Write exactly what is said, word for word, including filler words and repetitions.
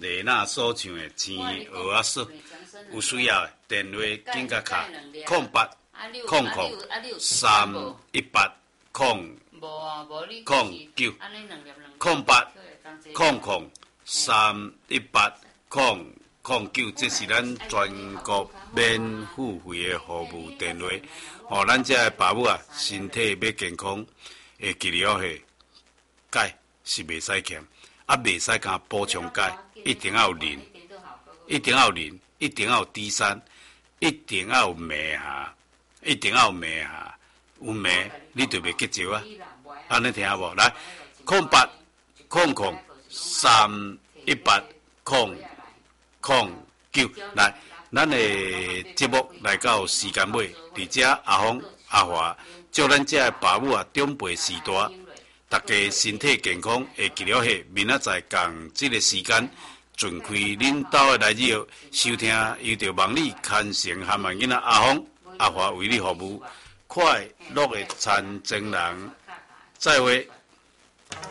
丽娜所唱的《青鹅啊说》，有需要的电话紧甲卡空八空空三一八空空九空八空空三一八空空九，这是咱全国免付费的服务电话。哦，咱这爸母啊，身体要健康，会记了嘿，钙是袂使欠，啊袂使甲补充钙，一定要有磷，一定要有磷，一定要有 D 三，一定要有镁哈，一定要有镁哈，有镁你就袂结石啊。安尼听下无？来，空八空空三一八空空九，来，咱的节目来到时间尾，伫遮阿峰阿华祝咱遮的爸母啊长辈时大，大家身体健康，会记了迄明仔载共这个时间，准开恁兜的来日收听，由着望你牵成含万囡仔阿峰阿华为你服务，快乐的参政人，再会。